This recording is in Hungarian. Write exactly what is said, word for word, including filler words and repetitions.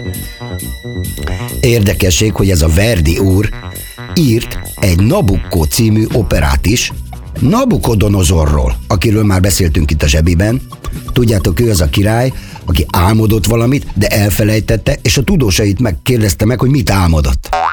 Érdekesség, hogy ez a Verdi úr írt egy Nabucco című operát is, Nabukodonozorról, akiről már beszéltünk itt a Zsebiben. Tudjátok, ő az a király, aki álmodott valamit, de elfelejtette, és a tudósait megkérdezte meg, hogy mit álmodott.